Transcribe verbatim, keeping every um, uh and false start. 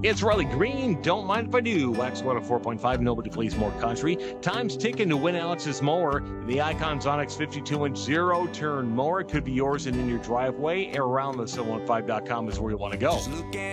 It's Riley Green. Don't mind if I do. Wax one oh four point five. Nobody plays more country. Time's ticking to win Alex's mower. The Icons Onyx fifty-two inch zero-turn mower. It could be yours and in your driveway. Around the seven one five dot com is where you want to go.